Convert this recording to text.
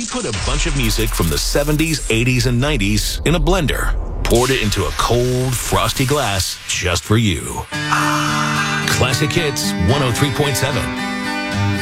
put a bunch of music from the 70s, 80s, and 90s in a blender. Poured it into a cold, frosty glass just for you. Classic Hits 103.7.